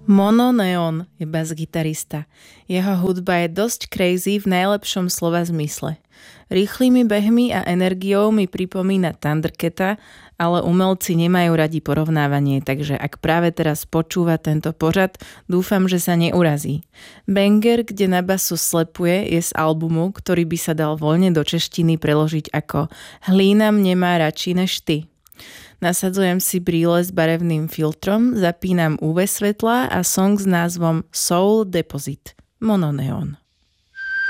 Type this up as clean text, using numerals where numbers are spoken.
Mononeon je basgitarista. Jeho hudba je dosť crazy v najlepšom slova zmysle. Rýchlymi behmi a energiou mi pripomína Thundercata, ale umelci nemajú radi porovnávanie, takže ak práve teraz počúva tento pořad, dúfam, že sa neurazí. Banger, kde na basu slepuje, je z albumu, ktorý by sa dal voľne do češtiny preložiť ako Hlína mne má radši než ty. Nasadzujem si brýle s barevným filtrom, zapínam UV svetla a song s názvom Soul Deposit, Mononeon.